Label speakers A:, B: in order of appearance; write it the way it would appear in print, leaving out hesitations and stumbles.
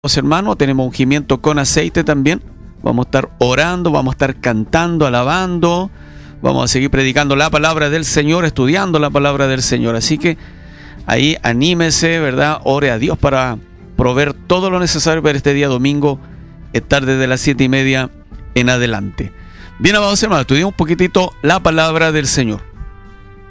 A: hermanos, tenemos ungimiento con aceite también. Vamos a estar orando, vamos a estar cantando, alabando. Vamos a seguir predicando la palabra del Señor, estudiando la palabra del Señor. Así que ahí anímese, ¿verdad? Ore a Dios para proveer todo lo necesario para este día domingo, estar desde las 7:30 en adelante. Bien, amados hermanos, estudiamos un poquitito la palabra del Señor.